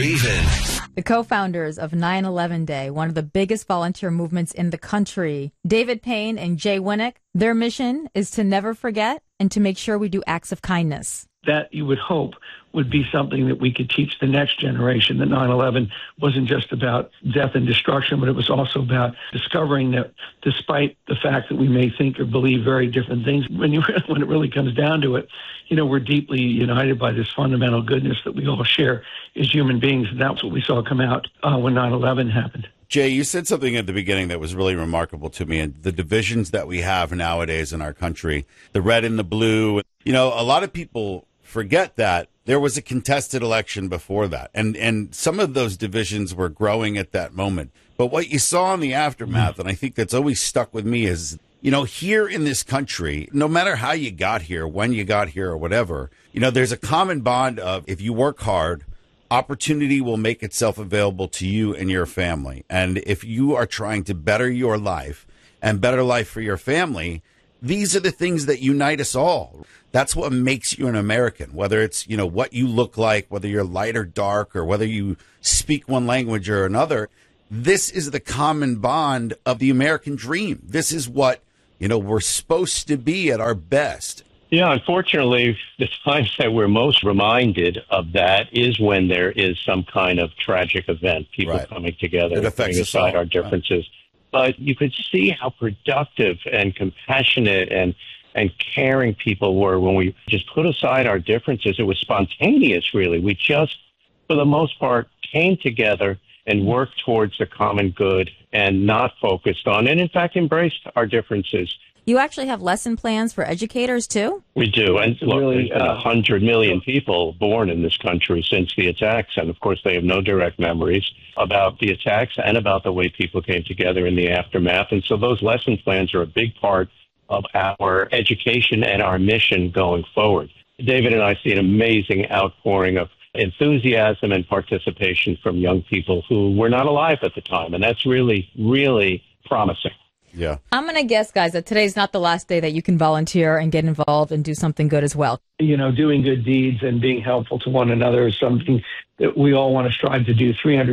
Raven. The co-founders of 9/11 Day, one of the biggest volunteer movements in the country, David Payne and Jay Winnick, their mission is to never forget and to make sure we do acts of kindness. That you would hope would be something that we could teach the next generation, that 9/11 wasn't just about death and destruction, but it was also about discovering that despite the fact that we may think or believe very different things, when it really comes down to it, we're deeply united by this fundamental goodness that we all share as human beings. And that's what we saw come out when 9/11 happened. Jay, you said something at the beginning that was really remarkable to me, and the divisions that we have nowadays in our country, the red and the blue. A lot of people forget that there was a contested election before that, and some of those divisions were growing at that moment. But what you saw in the aftermath, and I think that's always stuck with me, is here in this country, no matter how you got here, when you got here, or whatever, there's a common bond of if you work hard, opportunity will make itself available to you and your family. And if you are trying to better your life and better life for your family, these are the things that unite us all. That's what makes you an American, whether it's, what you look like, whether you're light or dark, or whether you speak one language or another. This is the common bond of the American dream. This is what, we're supposed to be at our best. Yeah, unfortunately, the times that we're most reminded of that is when there is some kind of tragic event, people coming together, putting aside our differences. But you could see how productive and compassionate and caring people were when we just put aside our differences. It was spontaneous, really. We just, for the most part, came together and worked towards the common good and not focused on, and in fact embraced our differences. You actually have lesson plans for educators, too? We do. And look, there's been 100 million people born in this country since the attacks. And, of course, they have no direct memories about the attacks and about the way people came together in the aftermath. And so those lesson plans are a big part of our education and our mission going forward. David and I see an amazing outpouring of enthusiasm and participation from young people who were not alive at the time. And that's really, really promising. Yeah. I'm going to guess, guys, that today's not the last day that you can volunteer and get involved and do something good as well. Doing good deeds and being helpful to one another is something that we all want to strive to do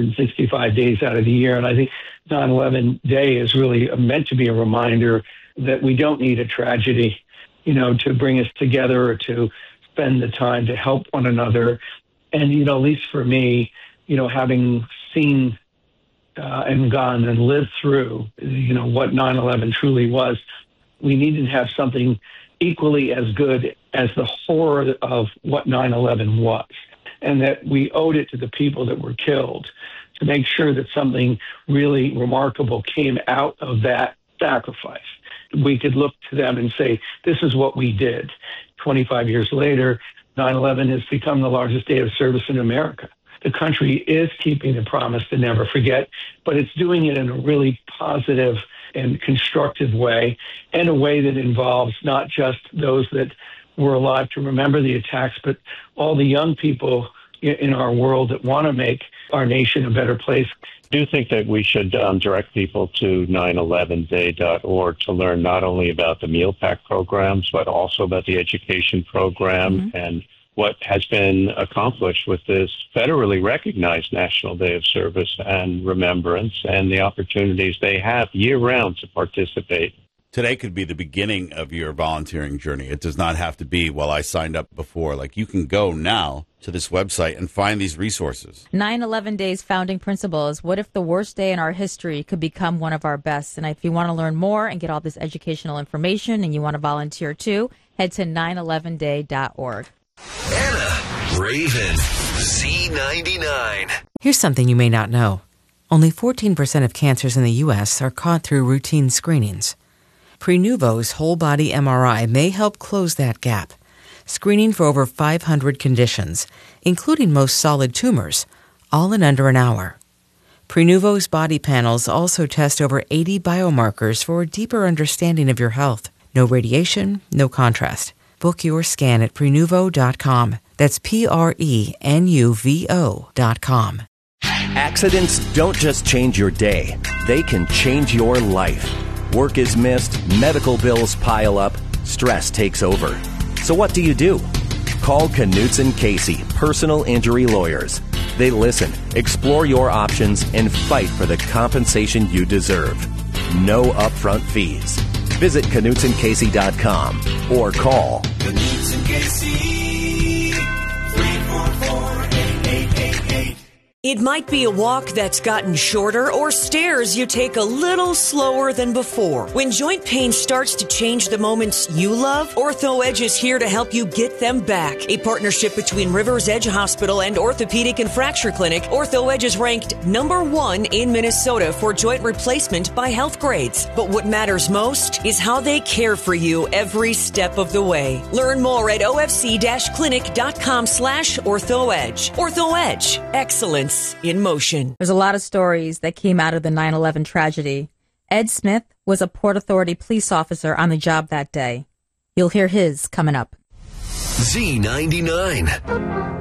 365 days out of the year. And I think 9/11 Day is really meant to be a reminder that we don't need a tragedy, to bring us together or to spend the time to help one another. And, at least for me, having seen and gone and lived through, what 9/11 truly was, we needed to have something equally as good as the horror of what 9/11 was, and that we owed it to the people that were killed to make sure that something really remarkable came out of that sacrifice. We could look to them and say, this is what we did. 25 years later, 9/11 has become the largest day of service in America. The country is keeping the promise to never forget, but it's doing it in a really positive and constructive way, and a way that involves not just those that were alive to remember the attacks, but all the young people in our world that want to make our nation a better place. I do think that we should direct people to 911day.org to learn not only about the meal pack programs, but also about the education program and what has been accomplished with this federally recognized National Day of Service and Remembrance, and the opportunities they have year-round to participate. Today could be the beginning of your volunteering journey. It does not have to be, well, I signed up before. Like, you can go now to this website and find these resources. 9/11 Day's founding principle is, what if the worst day in our history could become one of our best? And if you want to learn more and get all this educational information and you want to volunteer too, head to 911day.org. Anna Raven, Z99. Here's something you may not know. Only 14% of cancers in the U.S. are caught through routine screenings. Prenuvo's whole-body MRI may help close that gap, screening for over 500 conditions, including most solid tumors, all in under an hour. Prenuvo's body panels also test over 80 biomarkers for a deeper understanding of your health. No radiation, no contrast. Book your scan at Prenuvo.com. That's Prenuvo.com. Accidents don't just change your day. They can change your life. Work is missed, medical bills pile up, stress takes over. So what do? Call Knutson Casey, personal injury lawyers. They listen, explore your options, and fight for the compensation you deserve. No upfront fees. Visit KnutsonCasey.com or call Knutson Casey, 344-8888. It might be a walk that's gotten shorter or stairs you take a little slower than before. When joint pain starts to change the moments you love, OrthoEdge is here to help you get them back. A partnership between Rivers Edge Hospital and Orthopedic and Fracture Clinic, OrthoEdge is ranked #1 in Minnesota for joint replacement by Health Grades. But what matters most is how they care for you every step of the way. Learn more at ofc-clinic.com/OrthoEdge. OrthoEdge. Excellence in motion. There's a lot of stories that came out of the 9/11 tragedy. Ed Smith was a Port Authority police officer on the job that day. You'll hear his coming up. Z99.